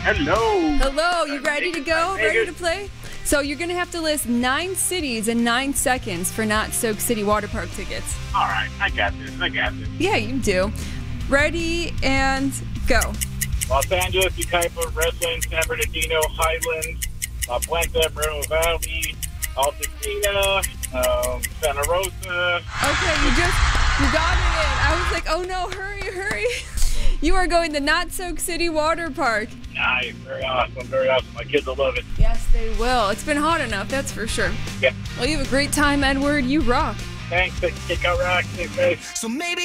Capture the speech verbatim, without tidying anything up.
Hello. Hello, you ready to go? Ready to play? So you're going to have to list nine cities in nine seconds for Not Soak City Water Park tickets. All right, I got this. I got this. Yeah, you do. Ready and go. Los Angeles, Yucaipa, Redlands, San Bernardino, Highlands, La Puente, Moreno Valley, Altadena, um, Santa Rosa. Okay, you just, you got it in. I was like, oh no, hurry, hurry. You are going to Not Soak City Water Park. Nice, very awesome, very awesome. My kids will love it. Yes, they will. It's been hot enough, that's for sure. Yeah. Well, you have a great time, Edward. You rock. Thanks, kick out rock. Thanks, guys. So maybe